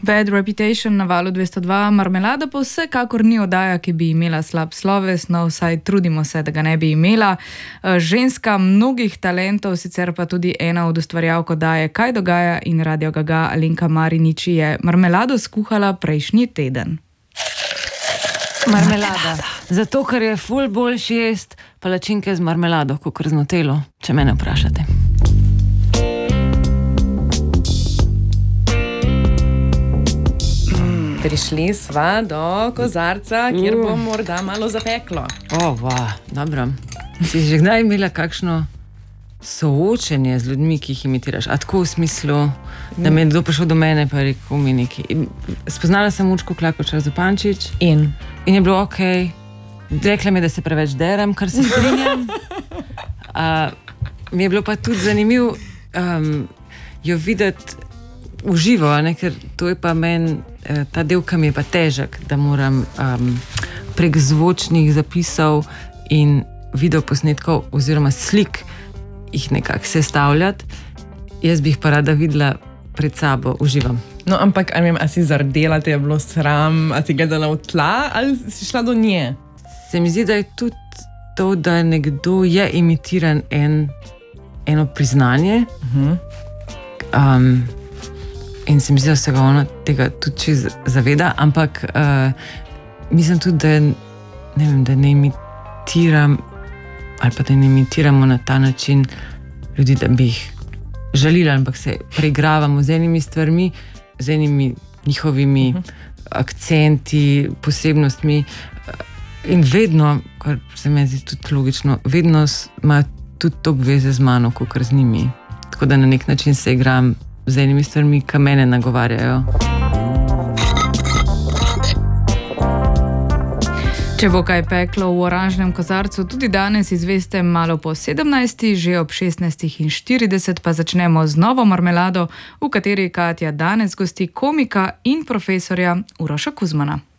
Bad Reputation na Valu 202, Marmelada pa vsekakor ni oddaja, ki bi imela slab sloves, no vsaj trudimo se, da ga ne bi imela. Ženska mnogih talentov, sicer pa tudi ena od ustvarjalk oddaje Kaj dogaja in Radio Gaga, Alenka Marinič je marmelado skuhala prejšnji teden. Marmelada. Zato, ker je ful boljši jest palačinke z marmelado, kakor z nutelo, če mene vprašate. Prišli sva do kozarca, kjer bo morda malo zapeklo. Dobro. Si že kdaj imela kakšno soočenje z ljudmi, ki jih imitiraš? A tako v smislu, da mi je kdo prišel do mene pa rekel mi nekaj. Spoznala sem Urško Klakočar Zupančič in je bilo okej. Rekla mi je, da se preveč derem, kar se strinjam. Mi je bilo pa tudi zanimivo jo videti v živo, ker to je pa meni, ta del, ki mi je pa težek, da moram prek zvočnih zapisov in videoposnetkov oziroma slik jih nekako sestavljati. Jaz bi jih pa rada videla pred sabo, uživam. No, ampak, a si zardela, te je bilo sram, a si gledala v tla, ali si šla do nje? Se mi zdi, da je tudi to, da nekdo je imitiran eno priznanje. In se mi zdi, da se ga ona tega tudi čisto zaveda, ampak mislim tudi, da ne imitiram ali pa da ne imitiramo na ta način ljudi, da bi jih žalila, ampak se preigravamo z enimi stvarmi, z enimi njihovimi akcenti, posebnostmi in vedno, kar se mi zdi tudi logično, vedno ima tudi toliko veze z mano, kakor z njimi. Tako da na nek način se igram z enimi stvarmi, ki mene nagovarjajo. Če bo kaj peklo v oranžnem kozarcu, tudi danes izveste malo po 17, že ob 16:40 pa začnemo z novo marmelado, v kateri Katja danes gosti komika in profesorja Uroša Kuzmana.